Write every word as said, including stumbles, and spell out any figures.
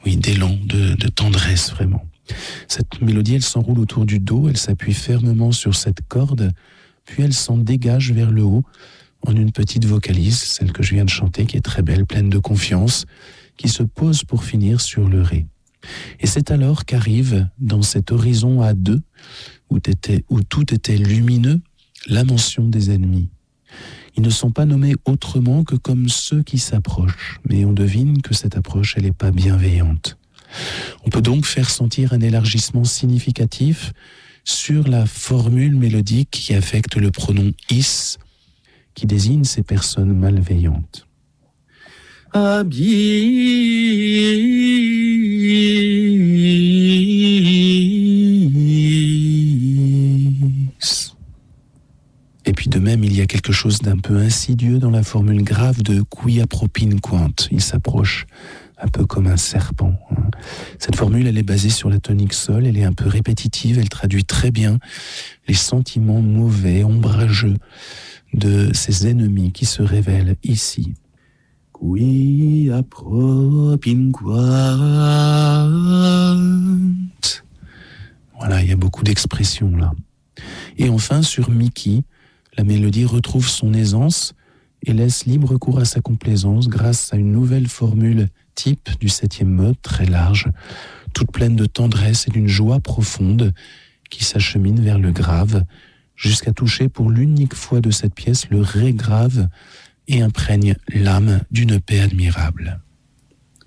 oui, d'élan, de, de tendresse vraiment. Cette mélodie, elle s'enroule autour du dos, elle s'appuie fermement sur cette corde, puis elle s'en dégage vers le haut en une petite vocalise, celle que je viens de chanter, qui est très belle, pleine de confiance, qui se pose pour finir sur le ré. Et c'est alors qu'arrive, dans cet horizon à deux, où, était, où tout était lumineux, la mention des ennemis. Ils ne sont pas nommés autrement que comme ceux qui s'approchent, mais on devine que cette approche, elle n'est pas bienveillante. On peut donc faire sentir un élargissement significatif sur la formule mélodique qui affecte le pronom « is », qui désigne ces personnes malveillantes. Abis. Et puis de même, il y a quelque chose d'un peu insidieux dans la formule grave de quia propinquant. Il s'approche un peu comme un serpent. Cette formule, elle est basée sur la tonique sol, elle est un peu répétitive, elle traduit très bien les sentiments mauvais, ombrageux de ces ennemis qui se révèlent ici. Quia propinquant. Voilà, il y a beaucoup d'expressions là. Et enfin, sur Mickey, la mélodie retrouve son aisance et laisse libre cours à sa complaisance grâce à une nouvelle formule type du septième mode, très large, toute pleine de tendresse et d'une joie profonde qui s'achemine vers le grave, jusqu'à toucher pour l'unique fois de cette pièce le ré grave et imprègne l'âme d'une paix admirable.